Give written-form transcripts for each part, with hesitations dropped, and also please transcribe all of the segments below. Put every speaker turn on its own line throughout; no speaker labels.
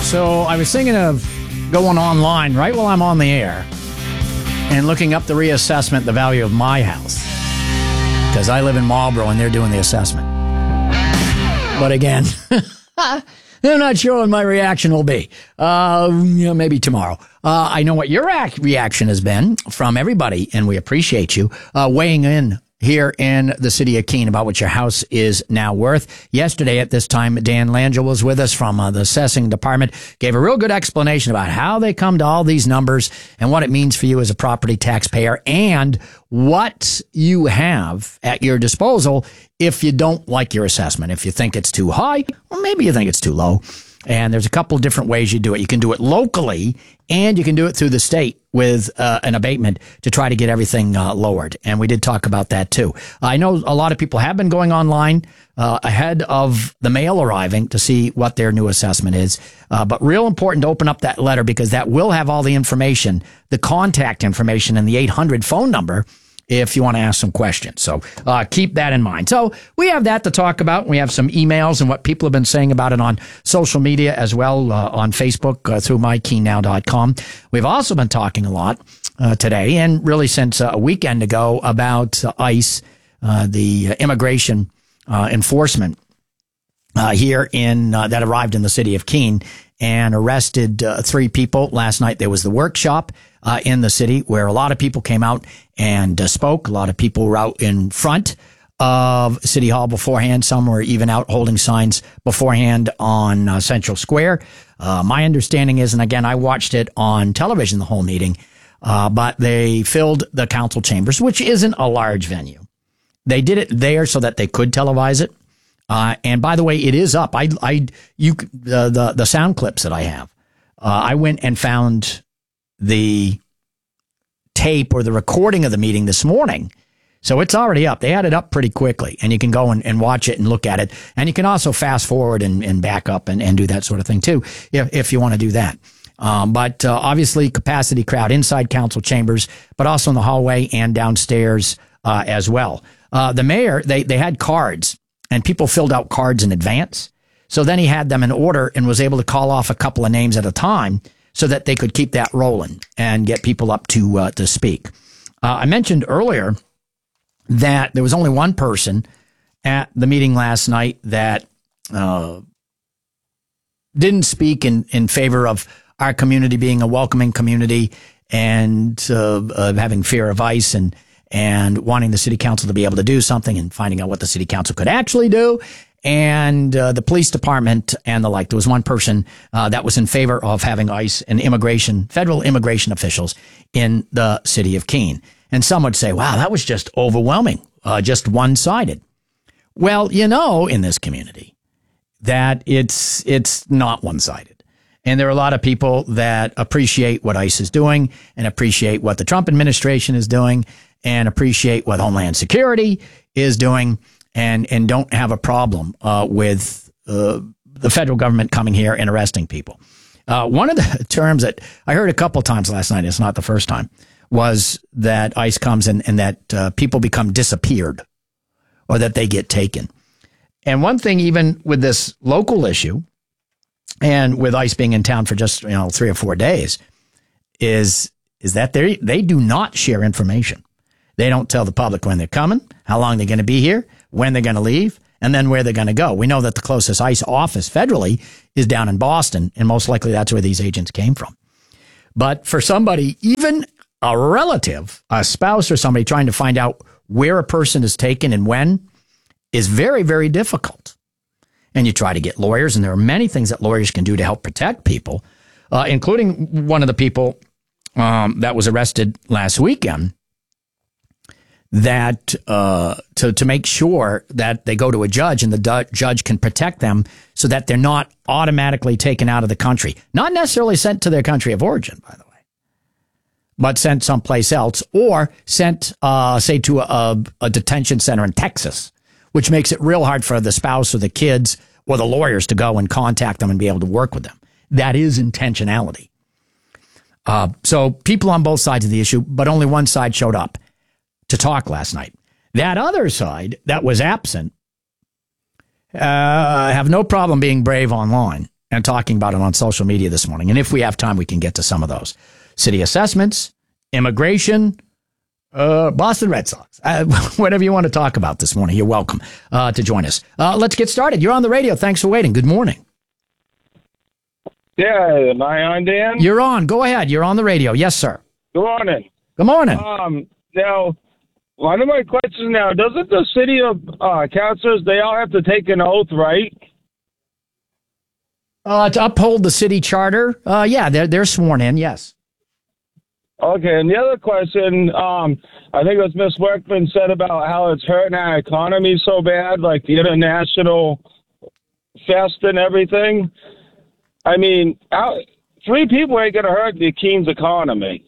So I was thinking of going online right while I'm on the air and looking up the reassessment, the value of my house. Because I live in Marlborough and they're doing the assessment. But again, I'm not sure what my reaction will be. Maybe tomorrow. I know what your reaction has been from everybody, and we appreciate you weighing in here in the city of Keene about what your house is now worth. Yesterday at this time, Dan Langell was with us from the assessing department, gave a real good explanation about how they come to all these numbers and what it means for you as a property taxpayer and what you have at your disposal if you don't like your assessment. If you think it's too high, or maybe you think it's too low. And there's a couple of different ways you do it. You can do it locally, and you can do it through the state with an abatement to try to get everything lowered. And we did talk about that, too. I know a lot of people have been going online ahead of the mail arriving to see what their new assessment is. But real important to open up that letter because that will have all the information, the contact information, and the 800 phone number if you want to ask some questions. So keep that in mind. So we have that to talk about. We have some emails and what people have been saying about it on social media as well, on Facebook through mykeennow.com. We've also been talking a lot today and really since a weekend ago about ICE, the immigration enforcement here in that arrived in the city of Keene and arrested 3 people. Last night there was the workshop in the city where a lot of people came out and spoke. A lot of people were out in front of City Hall beforehand. Some were even out holding signs beforehand on Central Square. My understanding is, and again, I watched it on television, the whole meeting, but they filled the council chambers, which isn't a large venue. They did it there so that they could televise it. And by the way, it is up. The sound clips that I have, I went and found the tape or the recording of the meeting this morning. So it's already up. They had it up pretty quickly and you can go and watch it and look at it. And you can also fast forward and back up and do that sort of thing too, if you want to do that. But obviously capacity crowd inside council chambers, but also in the hallway and downstairs, as well. The mayor, they had cards and people filled out cards in advance. So then he had them in order and was able to call off a couple of names at a time so that they could keep that rolling and get people up to speak. I mentioned earlier that there was only one person at the meeting last night that didn't speak in favor of our community being a welcoming community and having fear of ICE and wanting the city council to be able to do something and finding out what the city council could actually do. And the police department and the like. There was one person that was in favor of having ICE and federal immigration officials in the city of Keene. And some would say, wow, that was just overwhelming, just one-sided. Well, in this community that it's not one-sided. And there are a lot of people that appreciate what ICE is doing and appreciate what the Trump administration is doing and appreciate what Homeland Security is doing. And don't have a problem with the federal government coming here and arresting people. One of the terms that I heard a couple times last night, it's not the first time, was that ICE comes and that people become disappeared or that they get taken. And one thing, even with this local issue and with ICE being in town for just 3 or 4 days, is that they do not share information. They don't tell the public when they're coming, how long they're going to be here, when they're going to leave, and then where they're going to go. We know that the closest ICE office federally is down in Boston, and most likely that's where these agents came from. But for somebody, even a relative, a spouse or somebody trying to find out where a person is taken and when is very, very difficult. And you try to get lawyers, and there are many things that lawyers can do to help protect people, including one of the people that was arrested last weekend, that to make sure that they go to a judge and the judge can protect them so that they're not automatically taken out of the country. Not necessarily sent to their country of origin, by the way, but sent someplace else or sent, say, to a detention center in Texas, which makes it real hard for the spouse or the kids or the lawyers to go and contact them and be able to work with them. That is intentionality. So people on both sides of the issue, but only one side showed up to talk last night. That other side that was absent have no problem being brave online and talking about it on social media this morning. And if we have time, we can get to some of those. City assessments, immigration, Boston Red Sox, whatever you want to talk about this morning. You're welcome to join us. Let's get started. You're on the radio. Thanks for waiting. Good morning.
Yeah, am I on, Dan?
You're on. Go ahead. You're on the radio. Yes, sir.
Good morning.
Good morning.
Now, one of my questions now, doesn't the city of councilors, they all have to take an oath, right?
To uphold the city charter. Yeah, they're sworn in. Yes.
Okay, and the other question, I think it was Ms. Workman said about how it's hurting our economy so bad, like the international fest and everything. I mean, 3 people ain't going to hurt the Keene's economy.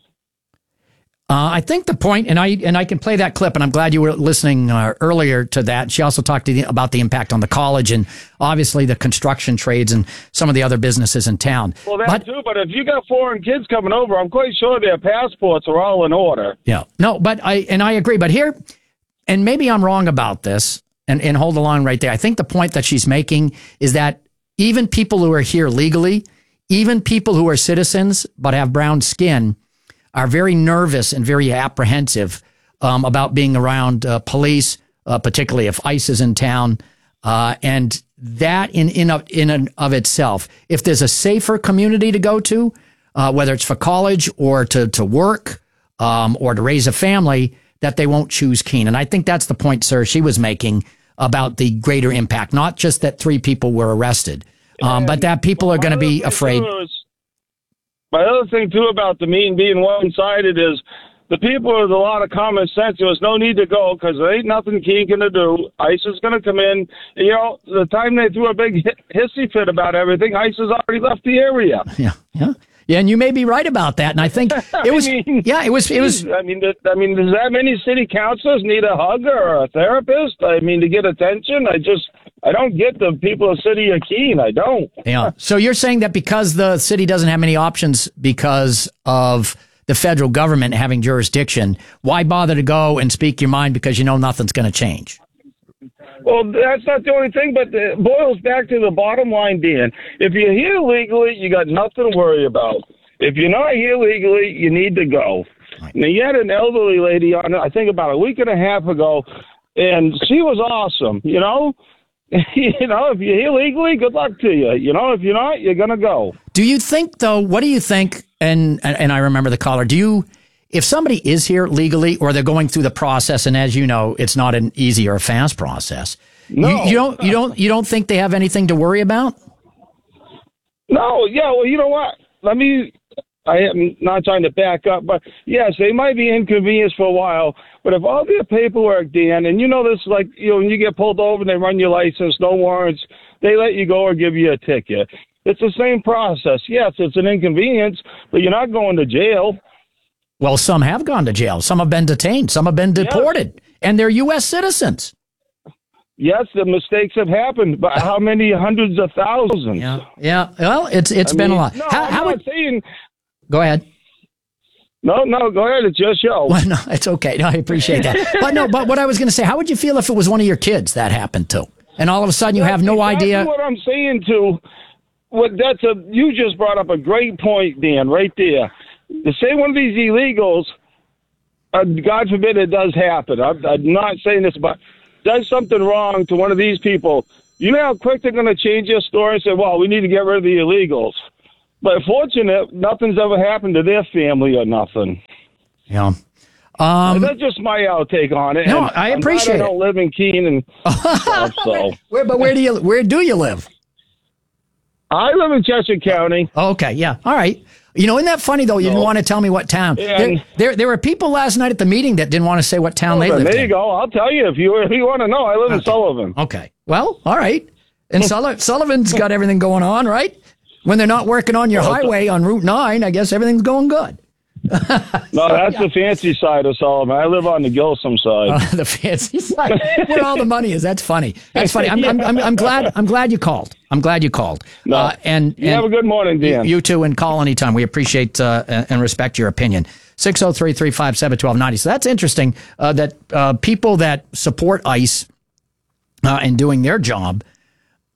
I think the point, and I can play that clip, and I'm glad you were listening earlier to that. She also talked about the impact on the college and obviously the construction trades and some of the other businesses in town.
Well, that too, but if you got foreign kids coming over, I'm quite sure their passports are all in order.
Yeah. No, but I agree. But here, and maybe I'm wrong about this, and hold the line right there. I think the point that she's making is that even people who are here legally, even people who are citizens but have brown skin, are very nervous and very apprehensive about being around police, particularly if ICE is in town. And that in and of itself, if there's a safer community to go to, whether it's for college or to work or to raise a family, that they won't choose Keene. And I think that's the point, sir, she was making about the greater impact, not just that 3 people were arrested, but that people are going to be afraid.
My other thing, too, about the meeting being one-sided is the people with a lot of common sense, there was no need to go because there ain't nothing Keene going to do. ICE is going to come in. You know, the time they threw a big hissy fit about everything, ICE has already left the area.
Yeah, and you may be right about that. And I think it was, it was.
I mean, does that many city councilors need a hug or a therapist? I mean, to get attention? I don't get the people of the city of Keene. I don't.
Yeah. So you're saying that because the city doesn't have many options because of the federal government having jurisdiction, why bother to go and speak your mind because you know nothing's going to change?
Well, that's not the only thing, but it boils back to the bottom line, Dan. If you're here legally, you got nothing to worry about. If you're not here legally, you need to go. Right. Now, you had an elderly lady on, I think about a week and a half ago, and she was awesome, you know? You know, if you're here legally, good luck to you. You know, if you're not, you're going to go.
Do you think, though, what do you think, and I remember the caller, if somebody is here legally or they're going through the process, and as you know, it's not an easy or fast process,
no.
you don't think they have anything to worry about?
No, yeah, well, you know what? I am not trying to back up, but yes, they might be inconvenienced for a while. But if all their paperwork, Dan, and you know this, like, you know, when you get pulled over and they run your license, no warrants, they let you go or give you a ticket. It's the same process. Yes, it's an inconvenience, but you're not going to jail.
Well, some have gone to jail. Some have been detained. Some have been deported, and they're U.S. citizens.
Yes, the mistakes have happened, but how many hundreds of thousands?
Yeah. Well, it's been a lot.
No, I'm not saying.
Go ahead.
No, go ahead. It's your show.
Well, no, it's okay. No, I appreciate that. But what I was going to say, how would you feel if it was one of your kids that happened to, and all of a sudden you have no idea?
That's what I'm saying too. You just brought up a great point, Dan, right there. To say one of these illegals, God forbid it does happen. I'm not saying this, but does something wrong to one of these people, you know how quick they're going to change their story and say, well, we need to get rid of the illegals. But fortunate, nothing's ever happened to their family or nothing.
Yeah.
That's just my outtake on it.
No, I appreciate it.
I don't live in Keene, and so.
Where do you live?
I live in Cheshire County.
Okay, yeah, all right. You know, isn't that funny though? You didn't want to tell me what town. There were people last night at the meeting that didn't want to say what town they lived in.
There you go. I'll tell you if you want to know. I live in Sullivan.
Okay. Well, all right. And Sullivan's got everything going on, right? When they're not working on your highway on Route 9, I guess everything's going good.
No, that's the fancy side of Sullivan. I live on the Gilsum side.
The fancy side, where all the money is. That's funny. That's funny. I'm glad you called. I'm glad you called.
No. And have a good morning, Dan.
You too, and call anytime. We appreciate and respect your opinion. 603-357-1290. So that's interesting that people that support ICE in doing their job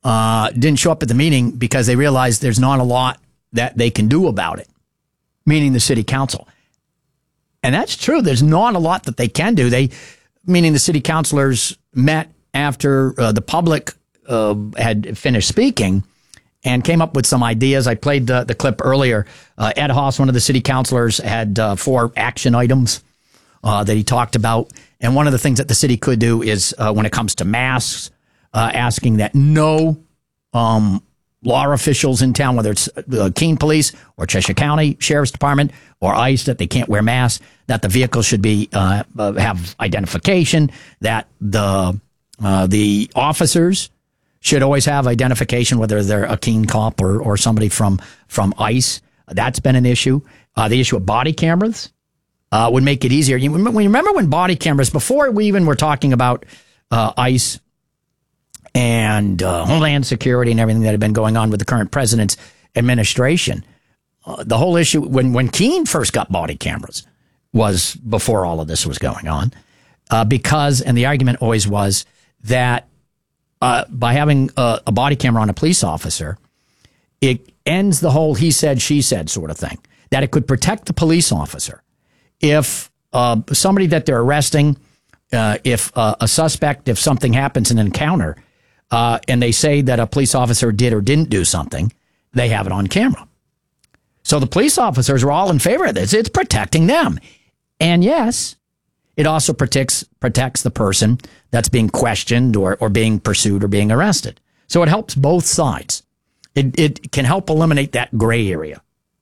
didn't show up at the meeting because they realized there's not a lot that they can do about it, meaning the city council. And that's true. There's not a lot that they can do. Meaning the city councilors met after the public had finished speaking and came up with some ideas. I played the clip earlier. Ed Haas, one of the city councilors, had 4 action items that he talked about. And one of the things that the city could do is when it comes to masks, asking that no law officials in town, whether it's Keene Police or Cheshire County Sheriff's Department or ICE, that they can't wear masks, that the vehicle should be have identification, that the officers should always have identification, whether they're a Keene cop or somebody from ICE. That's been an issue. The issue of body cameras would make it easier. You remember when body cameras, before we even were talking about ICE and Homeland Security and everything that had been going on with the current president's administration, the whole issue when Keene first got body cameras was before all of this was going on, because, and the argument always was that by having a body camera on a police officer, it ends the whole he said, she said sort of thing, that it could protect the police officer. If somebody that they're arresting, if a suspect, if something happens in an encounter, and they say that a police officer did or didn't do something, they have it on camera. So the police officers are all in favor of this. It's protecting them. And yes, it also protects the person that's being questioned or being pursued or being arrested. So it helps both sides. It can help eliminate that gray area,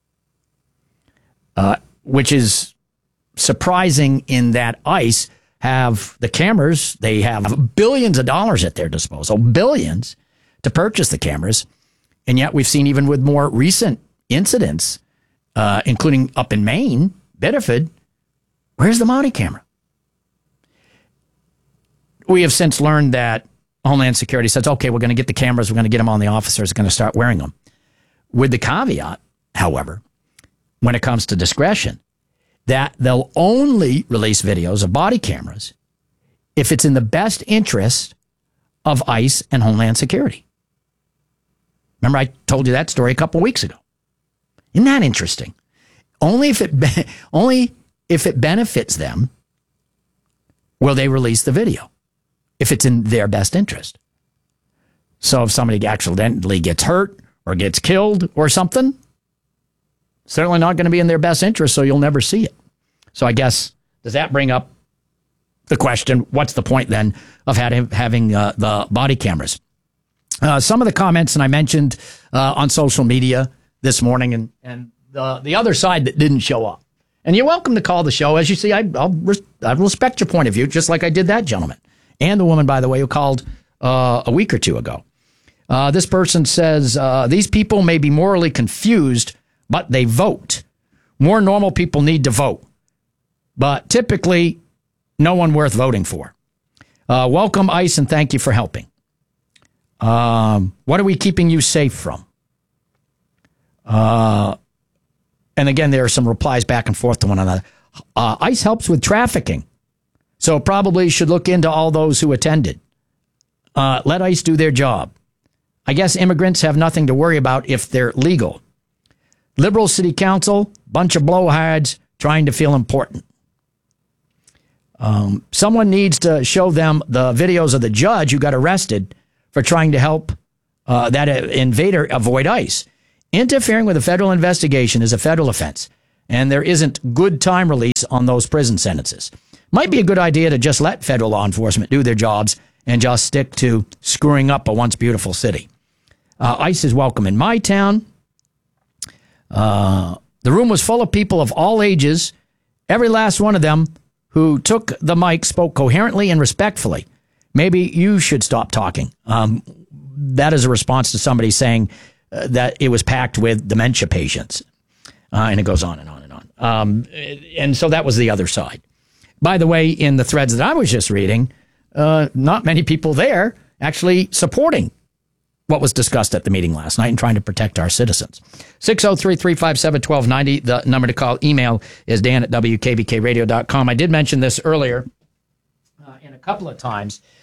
which is surprising in that ICE have the cameras. They have billions of dollars at their disposal, billions, to purchase the cameras. And yet we've seen, even with more recent incidents, including up in Maine, Biddeford, where's the body camera? We have since learned that Homeland Security says, okay, we're going to get the cameras, we're going to get them on the officers, going to start wearing them. With the caveat, however, when it comes to discretion, that they'll only release videos of body cameras if it's in the best interest of ICE and Homeland Security. Remember, I told you that story a couple weeks ago. Isn't that interesting? Only if it benefits them will they release the video, if it's in their best interest. So if somebody accidentally gets hurt or gets killed or something, certainly not going to be in their best interest, so you'll never see it. So I guess, does that bring up the question, what's the point then of having the body cameras? Some of the comments, and I mentioned on social media this morning, and the other side that didn't show up. And you're welcome to call the show. As you see, I respect your point of view, just like I did that gentleman. And the woman, by the way, who called a week or two ago. This person says, these people may be morally confused, but they vote. More normal people need to vote. But typically, no one worth voting for. Welcome, ICE, and thank you for helping. What are we keeping you safe from? And again, there are some replies back and forth to one another. ICE helps with trafficking, so probably should look into all those who attended. Let ICE do their job. I guess immigrants have nothing to worry about if they're legal. Liberal city council, bunch of blowhards trying to feel important. Someone needs to show them the videos of the judge who got arrested for trying to help that invader avoid ICE. Interfering with a federal investigation is a federal offense, and there isn't good time release on those prison sentences. Might be a good idea to just let federal law enforcement do their jobs and just stick to screwing up a once beautiful city. ICE is welcome in my town. The room was full of people of all ages. Every last one of them who took the mic spoke coherently and respectfully. Maybe you should stop talking. That is a response to somebody saying that it was packed with dementia patients. And it goes on and on and on. And so that was the other side. By the way, in the threads that I was just reading, not many people there actually supporting what was discussed at the meeting last night and trying to protect our citizens. 603-357-1290, the number to call. Email is dan@wkbkradio.com. I did mention this earlier in a couple of times.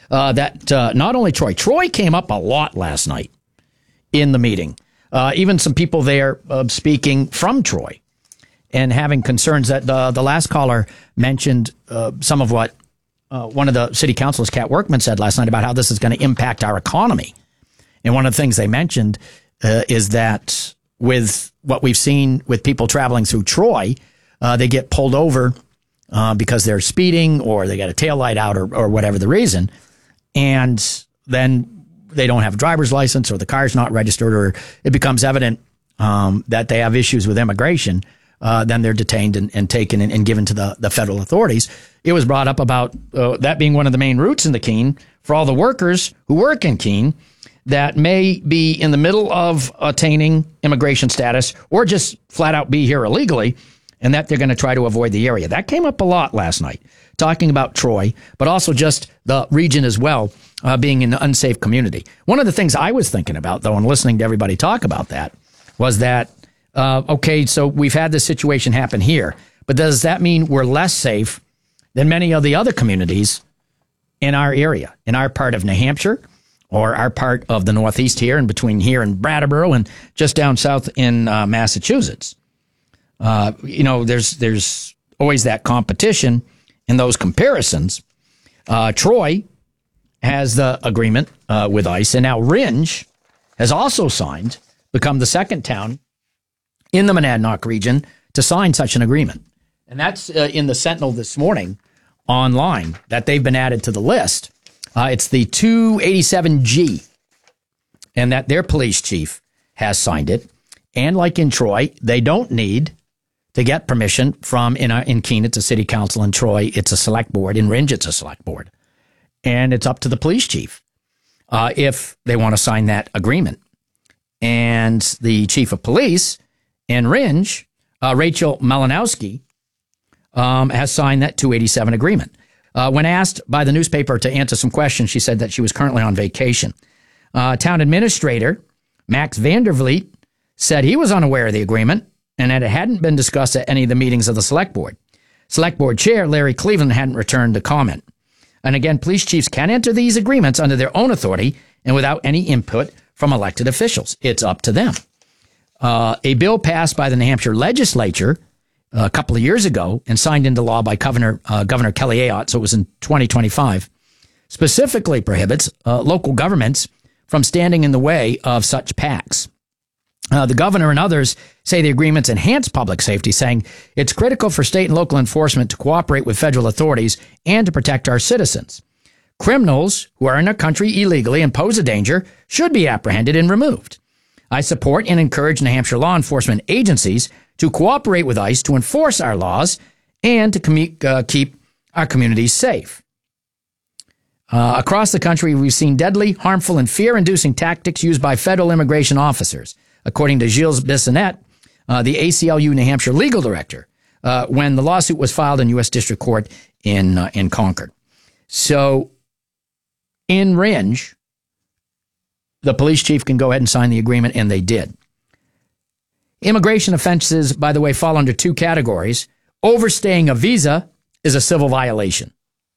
that not only Troy came up a lot last night in the meeting, even some people there speaking from Troy and having concerns that the last caller mentioned some of what one of the city councilors, Kat Workman, said last night about how this is going to impact our economy. And one of the things they mentioned is that with what we've seen with people traveling through Troy, they get pulled over because they're speeding or they got a taillight out or whatever the reason. And then they don't have a driver's license or the car's not registered or it becomes evident that they have issues with immigration. Then they're detained and taken and given to the federal authorities. It was brought up about that being one of the main routes into Keene for all the workers who work in Keene that may be in the middle of attaining immigration status or just flat out be here illegally, and that they're going to try to avoid the area. That came up a lot last night, talking about Troy, but also just the region as well, being an unsafe community. One of the things I was thinking about, though, and listening to everybody talk about that, was that, okay, so we've had this situation happen here, but does that mean we're less safe than many of the other communities in our area, in our part of New Hampshire, or our part of the Northeast here, and between here and Brattleboro, and just down south in Massachusetts? There's always that competition in those comparisons. Troy has the agreement with ICE, and now Rindge has also signed, become the second town in the Monadnock region to sign such an agreement. And that's in the Sentinel this morning online, that they've been added to the list. It's the 287G, and that their police chief has signed it. And like in Troy, they don't need to get permission from, in Keene, it's a city council. In Troy, it's a select board. In Rindge, it's a select board. And it's up to the police chief if they want to sign that agreement. And the chief of police in Rindge, Rachel Malinowski, has signed that 287 agreement. When asked by the newspaper to answer some questions, she said that she was currently on vacation. Town administrator Max Vandervliet said he was unaware of the agreement and that it hadn't been discussed at any of the meetings of the select board. Select board chair Larry Cleveland hadn't returned the comment. And again, police chiefs can enter these agreements under their own authority and without any input from elected officials. It's up to them. A bill passed by the New Hampshire legislature a couple of years ago and signed into law by Governor Kelly Ayotte, so it was in 2025, specifically prohibits local governments from standing in the way of such pacts. The governor and others say the agreements enhance public safety, saying it's critical for state and local enforcement to cooperate with federal authorities and to protect our citizens. Criminals who are in our country illegally and pose a danger should be apprehended and removed. I support and encourage New Hampshire law enforcement agencies to cooperate with ICE to enforce our laws and to keep our communities safe. Across the country, we've seen deadly, harmful, and fear-inducing tactics used by federal immigration officers, according to Gilles Bissonnette, the ACLU New Hampshire legal director, when the lawsuit was filed in U.S. District Court in Concord. So in Rindge, the police chief can go ahead and sign the agreement, and they did. Immigration offenses, by the way, fall under two categories. Overstaying a visa is a civil violation.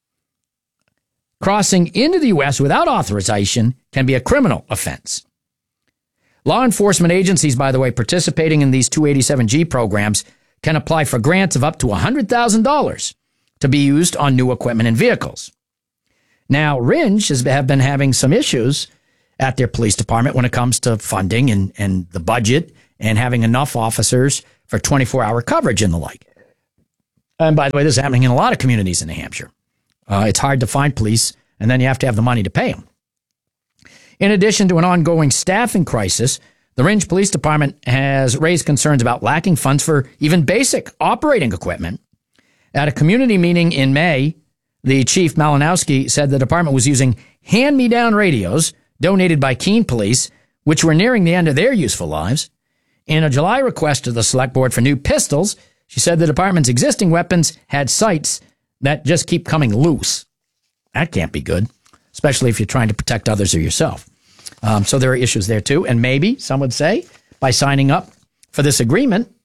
Crossing into the U.S. without authorization can be a criminal offense. Law enforcement agencies, by the way, participating in these 287G programs can apply for grants of up to $100,000 to be used on new equipment and vehicles. Now, Rindge have been having some issues at their police department when it comes to funding and the budget and having enough officers for 24-hour coverage and the like. And by the way, this is happening in a lot of communities in New Hampshire. It's hard to find police, and then you have to have the money to pay them. In addition to an ongoing staffing crisis, the Rindge Police Department has raised concerns about lacking funds for even basic operating equipment. At a community meeting in May, the chief Malinowski said the department was using hand-me-down radios donated by Keene Police, which were nearing the end of their useful lives. In a July request to the select board for new pistols, she said the department's existing weapons had sights that just keep coming loose. That can't be good, especially if you're trying to protect others or yourself. So there are issues there too. And maybe, some would say, by signing up for this agreement,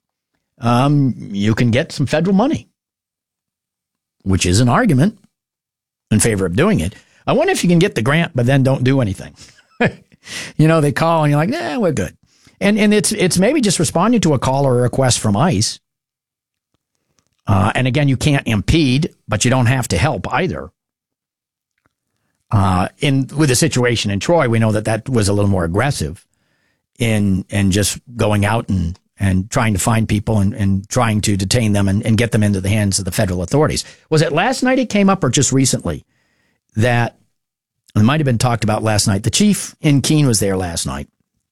you can get some federal money, which is an argument in favor of doing it. I wonder if you can get the grant, but then don't do anything. They call and you're like, nah, we're good. And it's maybe just responding to a call or a request from ICE. And again, you can't impede, but you don't have to help either. With the situation in Troy, we know that was a little more aggressive in just going out and trying to find people and trying to detain them and get them into the hands of the federal authorities. Was it last night it came up or just recently that it might have been talked about last night? The chief in Keene was there last night.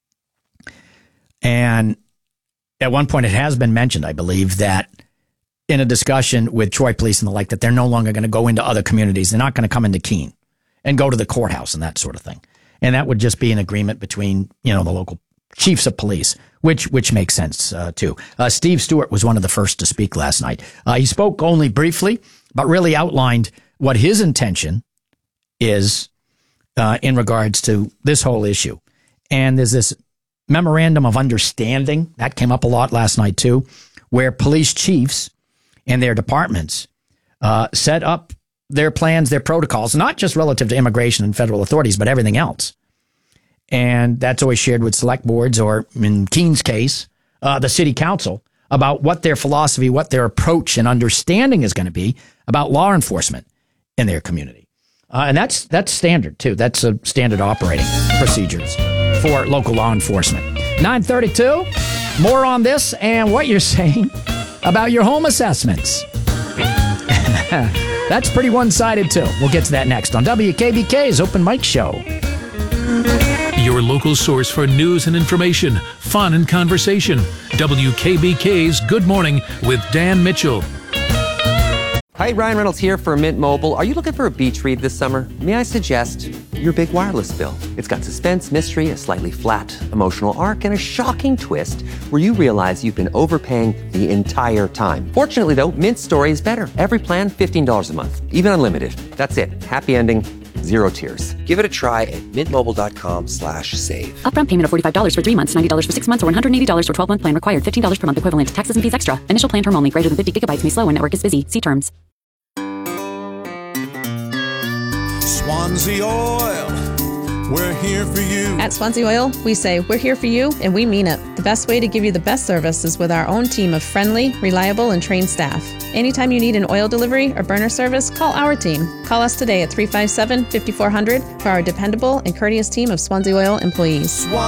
And at one point it has been mentioned, I believe, that in a discussion with Troy police and the like, that they're no longer going to go into other communities. They're not going to come into Keene and go to the courthouse and that sort of thing. And that would just be an agreement between, the local chiefs of police, which makes sense, too. Steve Stewart was one of the first to speak last night. He spoke only briefly, but really outlined what his intention is in regards to this whole issue. And there's this memorandum of understanding that came up a lot last night, too, where police chiefs and their departments set up their plans, their protocols, not just relative to immigration and federal authorities, but everything else. And that's always shared with select boards, or in Keene's case, the city council, about what their philosophy, what their approach and understanding is going to be about law enforcement in their community. And that's standard, too. That's a standard operating procedures for local law enforcement. 9:32, more on this and what you're saying about your home assessments. That's pretty one-sided, too. We'll get to that next on WKBK's Open Mic Show.
Your local source for news and information, fun and conversation. WKBK's Good Morning with Dan Mitchell.
Hi, Ryan Reynolds here for Mint Mobile. Are you looking for a beach read this summer? May I suggest your big wireless bill? It's got suspense, mystery, a slightly flat emotional arc, and a shocking twist where you realize you've been overpaying the entire time. Fortunately, though, Mint's story is better. Every plan, $15 a month, even unlimited. That's it. Happy ending. Zero tears. Give it a try at mintmobile.com/save.
Upfront payment of $45 for 3 months, $90 for 6 months, or $180 for 12-month plan required. $15 per month equivalent. Taxes and fees extra. Initial plan term only. Greater than 50 gigabytes may slow when network is busy. See terms.
Swansea Oil, we're here for you.
At Swansea Oil, we say we're here for you, and we mean it. The best way to give you the best service is with our own team of friendly, reliable, and trained staff. Anytime you need an oil delivery or burner service, call our team. Call us today at 357-5400 for our dependable and courteous team of Swansea Oil employees.